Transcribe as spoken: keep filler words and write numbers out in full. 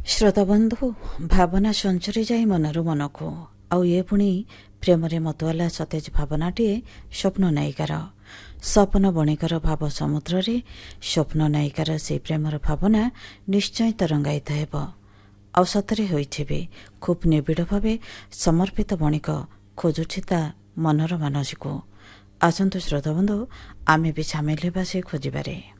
ଶ୍ରୋତାବନ୍ଧୁ, ଭାବନା ସଞ୍ଚରି ଯାଏ ମନରୁ ମନକୁ। ଆଉ ଏ ପୁଣି ପ୍ରେମରେ ମତୁଆଲା ସତେଜ ଭାବନାଟିଏ ସ୍ୱପ୍ନ ନାୟିକାର। ସପନ ବଣିକର ଭାବ ସମୁଦ୍ରରେ ସ୍ୱପ୍ନ ନାୟିକାର ସେହି ପ୍ରେମର ଭାବନା ନିଶ୍ଚୟ ତରଙ୍ଗାୟିତ ହେବ। ଆଉ ସତରେ ହୋଇଛି ବି, ଖୁବ୍ ନିବିଡ଼ ଭାବେ ସମର୍ପିତ ବଣିକ ଖୋଜୁଛି ତା ମନର ମାନସୀକୁ। ଆସନ୍ତୁ ଶ୍ରୋତାବନ୍ଧୁ, ଆମେ ବି ସାମିଲ ହେବା ସେ ଖୋଜିବାରେ।